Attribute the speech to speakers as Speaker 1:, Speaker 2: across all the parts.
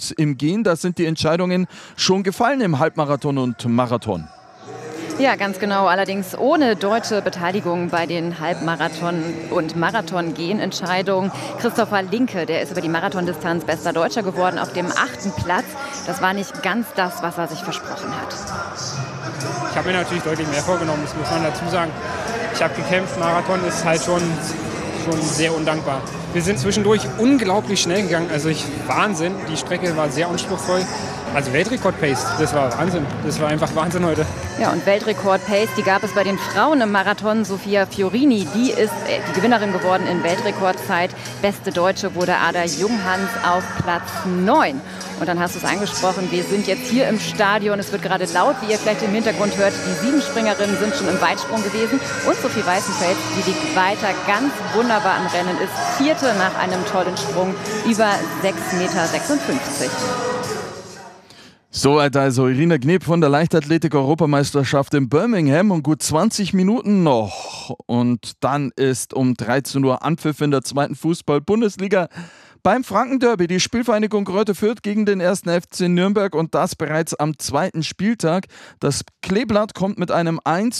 Speaker 1: Und im Gehen, da sind die Entscheidungen schon gefallen im Halbmarathon und Marathon.
Speaker 2: Ja, ganz genau. Allerdings ohne deutsche Beteiligung bei den Halbmarathon- und Marathon-Gehen-Entscheidungen. Christopher Linke, der ist über die Marathondistanz bester Deutscher geworden auf dem 8. Platz. Das war nicht ganz das, was er sich versprochen hat.
Speaker 3: Ich habe mir natürlich deutlich mehr vorgenommen, das muss man dazu sagen. Ich habe gekämpft, Marathon ist halt schon sehr undankbar. Wir sind zwischendurch unglaublich schnell gegangen, also Wahnsinn. Die Strecke war sehr anspruchsvoll. Also Weltrekord-Pace, das war Wahnsinn. Das war einfach Wahnsinn heute.
Speaker 2: Ja, und Weltrekord-Pace, die gab es bei den Frauen im Marathon. Sophia Fiorini, die ist die Gewinnerin geworden in Weltrekordzeit. Beste Deutsche wurde Ada Junghans auf Platz 9. Und dann hast du es angesprochen, wir sind jetzt hier im Stadion. Es wird gerade laut, wie ihr vielleicht im Hintergrund hört. Die 7 Springerinnen sind schon im Weitsprung gewesen. Und Sophie Weißenfeld, die liegt weiter ganz wunderbar am Rennen, ist Vierte nach einem tollen Sprung über 6,56 Meter.
Speaker 1: Soweit also Irina Gneb von der Leichtathletik-Europameisterschaft in Birmingham und gut 20 Minuten noch. Und dann ist um 13 Uhr Anpfiff in der 2. Fußball-Bundesliga. Beim Franken-Derby, die Spielvereinigung Greuther Fürth gegen den 1. FC Nürnberg und das bereits am 2. Spieltag. Das Kleeblatt kommt mit einem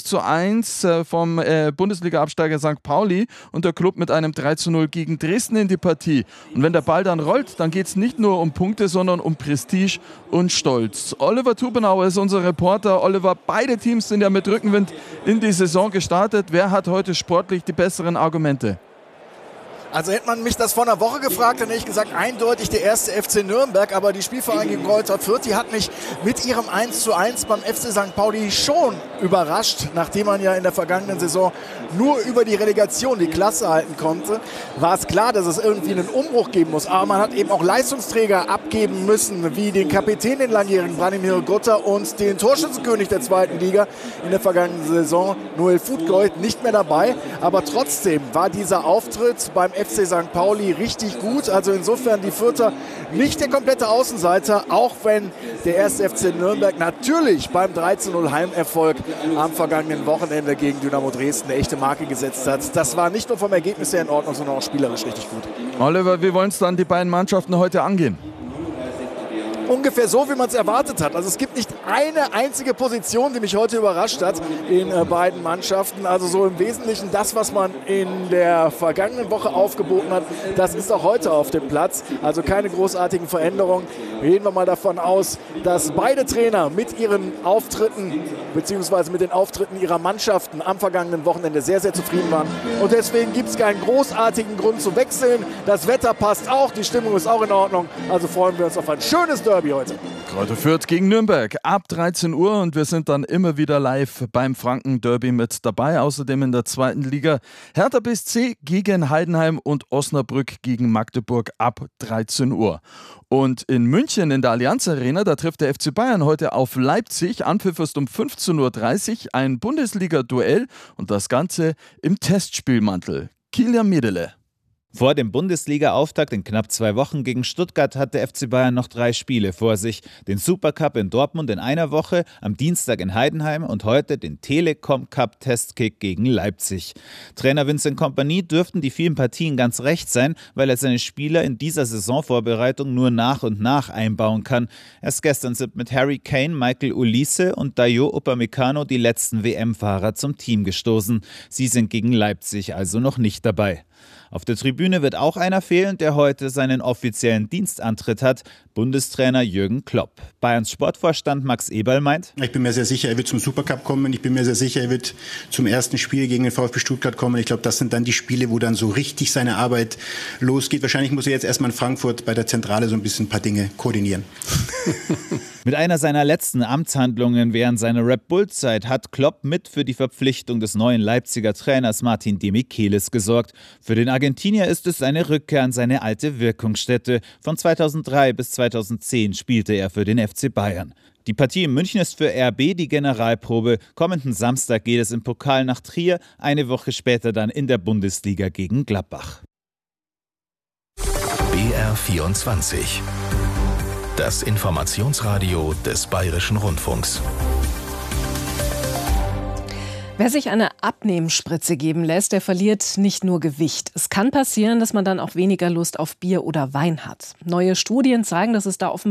Speaker 1: 1:1 vom Bundesliga-Absteiger St. Pauli und der Club mit einem 3:0 gegen Dresden in die Partie. Und wenn der Ball dann rollt, dann geht es nicht nur um Punkte, sondern um Prestige und Stolz. Oliver Tubenauer ist unser Reporter. Oliver, beide Teams sind ja mit Rückenwind in die Saison gestartet. Wer hat heute sportlich die besseren Argumente?
Speaker 4: Also hätte man mich das vor einer Woche gefragt, dann hätte ich gesagt, eindeutig der 1. FC Nürnberg. Aber die Spielvereinigung Greuther Fürth, die hat mich mit ihrem 1:1 beim FC St. Pauli schon überrascht. Nachdem man ja in der vergangenen Saison nur über die Relegation die Klasse halten konnte, war es klar, dass es irgendwie einen Umbruch geben muss. Aber man hat eben auch Leistungsträger abgeben müssen, wie den Kapitän, den langjährigen Branimir Gutta und den Torschützenkönig der 2. Liga in der vergangenen Saison, Noel Futgold, nicht mehr dabei. Aber trotzdem war dieser Auftritt beim FC St. Pauli richtig gut. Also insofern die Fürther nicht der komplette Außenseiter, auch wenn der 1. FC Nürnberg natürlich beim 3:0 Heimerfolg am vergangenen Wochenende gegen Dynamo Dresden eine echte Marke gesetzt hat. Das war nicht nur vom Ergebnis her in Ordnung, sondern auch spielerisch richtig gut.
Speaker 1: Oliver, wie wollen es dann die beiden Mannschaften heute angehen?
Speaker 4: Ungefähr so, wie man es erwartet hat. Also es gibt nicht eine einzige Position, die mich heute überrascht hat in beiden Mannschaften. Also so im Wesentlichen das, was man in der vergangenen Woche aufgeboten hat, das ist auch heute auf dem Platz. Also keine großartigen Veränderungen. Gehen wir mal davon aus, dass beide Trainer mit ihren Auftritten bzw. mit den Auftritten ihrer Mannschaften am vergangenen Wochenende sehr, sehr zufrieden waren. Und deswegen gibt es keinen großartigen Grund zu wechseln. Das Wetter passt auch, die Stimmung ist auch in Ordnung. Also freuen wir uns auf ein schönes Derby heute.
Speaker 1: Greuther Fürth gegen Nürnberg ab 13 Uhr und wir sind dann immer wieder live beim Franken-Derby mit dabei. Außerdem in der 2. Liga Hertha BSC gegen Heidenheim und Osnabrück gegen Magdeburg ab 13 Uhr. Und in München in der Allianz Arena, da trifft der FC Bayern heute auf Leipzig. Anpfiff ist um 15:30 Uhr, ein Bundesliga-Duell und das Ganze im Testspielmantel. Kilian Miedele.
Speaker 5: Vor dem Bundesliga-Auftakt in knapp 2 Wochen gegen Stuttgart hat der FC Bayern noch 3 Spiele vor sich. Den Supercup in Dortmund in einer Woche, am Dienstag in Heidenheim und heute den Telekom Cup Testkick gegen Leipzig. Trainer Vincent Kompany dürften die vielen Partien ganz recht sein, weil er seine Spieler in dieser Saisonvorbereitung nur nach und nach einbauen kann. Erst gestern sind mit Harry Kane, Michael Olise und Dayot Upamecano die letzten WM-Fahrer zum Team gestoßen. Sie sind gegen Leipzig also noch nicht dabei. Auf der Tribüne wird auch einer fehlen, der heute seinen offiziellen Dienstantritt hat, Bundestrainer Jürgen Klopp. Bayerns Sportvorstand Max Eberl meint:
Speaker 6: Ich bin mir sehr sicher, er wird zum Supercup kommen. Ich bin mir sehr sicher, er wird zum ersten Spiel gegen den VfB Stuttgart kommen. Ich glaube, das sind dann die Spiele, wo dann so richtig seine Arbeit losgeht. Wahrscheinlich muss er jetzt erstmal in Frankfurt bei der Zentrale so ein bisschen ein paar Dinge koordinieren.
Speaker 5: Mit einer seiner letzten Amtshandlungen während seiner Red Bull-Zeit hat Klopp mit für die Verpflichtung des neuen Leipziger Trainers Martin Demichelis gesorgt. Für den Argentinier ist es eine Rückkehr an seine alte Wirkungsstätte. Von 2003 bis 2010 spielte er für den FC Bayern. Die Partie in München ist für RB die Generalprobe. Kommenden Samstag geht es im Pokal nach Trier, eine Woche später dann in der Bundesliga gegen Gladbach.
Speaker 7: BR24. Das Informationsradio des Bayerischen Rundfunks.
Speaker 8: Wer sich eine Abnehmspritze geben lässt, der verliert nicht nur Gewicht. Es kann passieren, dass man dann auch weniger Lust auf Bier oder Wein hat. Neue Studien zeigen, dass es da offenbar